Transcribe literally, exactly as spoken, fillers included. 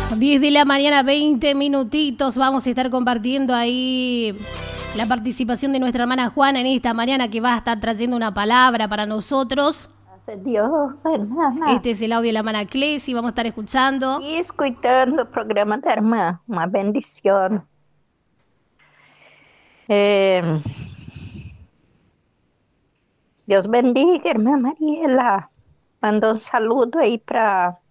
diez de la mañana, veinte minutitos. Vamos a estar compartiendo ahí la participación de nuestra hermana Juana en esta mañana, que va a estar trayendo una palabra para nosotros. Gracias a Dios, hermana. Este es el audio de la hermana Clesi, vamos a estar escuchando. Y escuchando el programa da hermana, una bendición. Eh, Dios bendiga, hermana Mariela. Mando un saludo ahí para